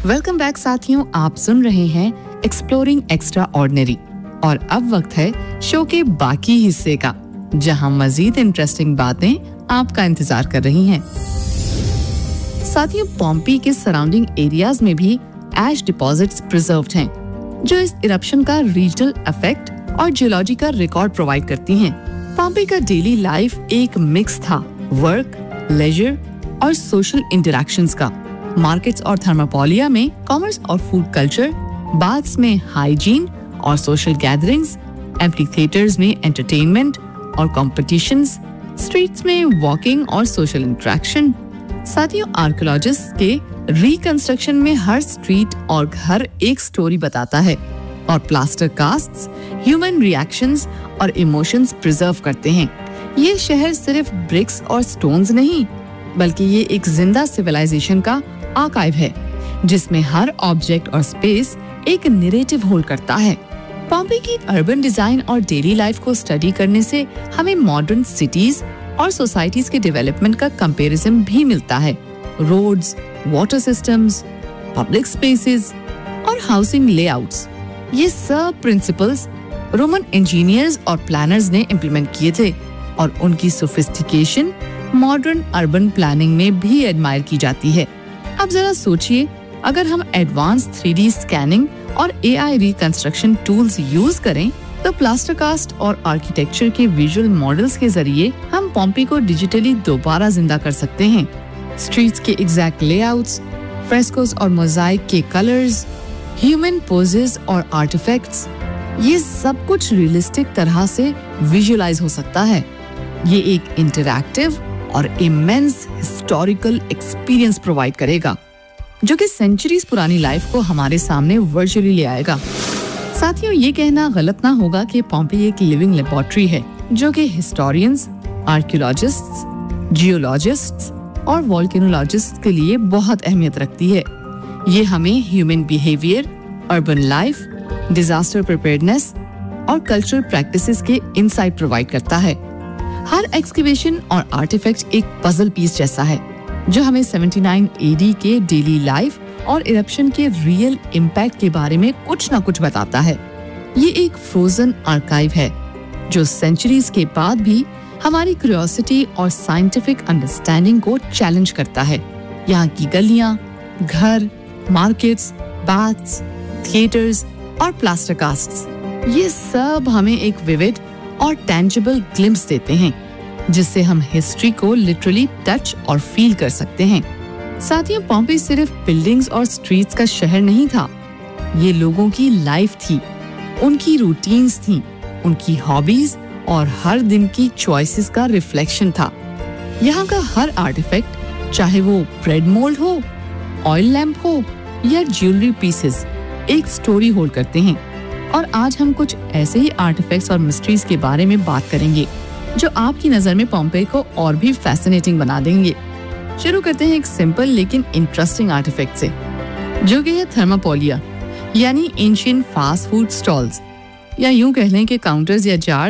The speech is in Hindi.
वेलकम बैक साथियों, आप सुन रहे हैं एक्सप्लोरिंग एक्स्ट्रा ऑर्डिनरी और अब वक्त है शो के बाकी हिस्से का, जहां मजीद इंटरेस्टिंग बातें आपका इंतजार कर रही हैं। साथियों, पॉम्पी के सराउंडिंग एरियाज में भी ऐश डिपॉजिट्स प्रिजर्व्ड हैं, जो इस इरप्शन का रीजनल इफेक्ट और जियोलॉजी का रिकॉर्ड प्रोवाइड करती हैं। पॉम्पी का डेली लाइफ एक मिक्स था वर्क, लेजर और सोशल इंटरैक्शंस का। मार्केट्स और थर्मापोलिया में कॉमर्स और फूड कल्चर, बाथ्स में हाइजीन और सोशल गैदरिंग्स, एम्प्टी थिएटर्स में एंटरटेनमेंट और कॉम्पिटिशंस, स्ट्रीट्स में वॉकिंग और सोशल इंटरेक्शन। साथियों, आर्कियोलॉजिस्ट के रिकंस्ट्रक्शन में हर स्ट्रीट और घर एक स्टोरी बताता है और प्लास्टर कास्ट्स ह्यूमन रिएक्शंस और इमोशंस प्रिजर्व करते हैं। ये शहर सिर्फ ब्रिक्स और स्टोन्स नहीं, बल्कि ये एक जिंदा सिविलाइजेशन का आर्काइव है, जिसमें हर ऑब्जेक्ट और स्पेस एक नैरेटिव होल्ड करता है। पॉम्पी की अर्बन डिजाइन और डेली लाइफ को स्टडी करने से हमें मॉडर्न सिटीज और सोसाइटीज के डेवलपमेंट का कंपैरिजन भी मिलता है। Roads, water systems, public spaces और हाउसिंग लेआउट्स, ये सब प्रिंसिपल्स रोमन इंजीनियर्स और प्लानर्स ने इम्प्लीमेंट किए थे और उनकी सोफिस्टिकेशन मॉडर्न अर्बन प्लानिंग में भी एडमायर की जाती है। अब जरा सोचिए, अगर हम एडवांस 3D स्कैनिंग और AI रिकंस्ट्रक्शन टूल्स यूज करें, तो प्लास्टर कास्ट और आर्किटेक्चर के विजुअल मॉडल्स के जरिए हम पॉम्पी को डिजिटली दोबारा जिंदा कर सकते हैं। स्ट्रीट्स के एग्जैक्ट लेआउट्स, फ्रेस्कोस और मोजाइक के कलर्स, ह्यूमन पोजेस और आर्टिफैक्ट्स, ये सब कुछ रियलिस्टिक तरह से विजुअलाइज हो सकता है। ये एक इंटरैक्टिव और इमेंस हिस्टोरिकल एक्सपीरियंस प्रोवाइड करेगा, जो कि सेंचुरीज पुरानी लाइफ को हमारे सामने वर्चुअली ले आएगा। साथियों, ये कहना गलत ना होगा कि पॉम्पी एक लिविंग लेबोरेटरी है, जो कि हिस्टोरियंस, आर्कियोलॉजिस्ट्स, जियोलॉजिस्ट्स और वोल्केनोलॉजिस्ट्स के लिए बहुत अहमियत रखती है। ये हमें human behaviour, urban life, disaster preparedness और कल्चरल प्रैक्टिसेस के इनसाइट प्रोवाइड करता है। हर एक्सकेवेशन और आर्टिफैक्ट एक पजल पीस जैसा है, जो हमें 79 AD के डेली लाइफ और इरप्शन के रियल इम्पैक्ट के बारे में कुछ ना कुछ बताता है। ये एक फ्रोजन आर्काइव है, जो सेंचुरीज के बाद भी हमारी क्यूरियोसिटी और साइंटिफिक अंडरस्टैंडिंग को चैलेंज करता है। यहाँ की गलियाँ, घर, मार्केट्स, बाथ्स, थिएटर्स और प्लास्टर कास्ट्स, ये सब हमें एक विविड और टेंजिबल ग्लिम्स देते हैं, जिससे हम हिस्ट्री को लिटरली टच और फील कर सकते हैं। साथियों, पॉम्पी सिर्फ बिल्डिंग्स और स्ट्रीट्स का शहर नहीं था, ये लोगों की लाइफ थी, उनकी रूटीन्स थी, उनकी हॉबीज और हर दिन की चॉइसेस का रिफ्लेक्शन था। यहाँ का हर आर्टिफैक्ट, चाहे वो ब्रेड मोल्ड हो, ऑयल लैंप हो या ज्वेलरी पीसेस, एक स्टोरी होल्ड करते हैं। और आज हम कुछ ऐसे ही आर्टिफैक्ट्स और मिस्ट्रीज के बारे में बात करेंगे, जो आपकी नजर में पॉम्पे को और भी फैसिनेटिंग बना देंगे। शुरू करते हैं एक सिंपल लेकिन इंटरेस्टिंग आर्टिफैक्ट से, जो कि है थर्मापोलिया, यानी एंशिएंट फास्ट फूड स्टॉल्स, या यूं कह लें कि काउंटर्स या जार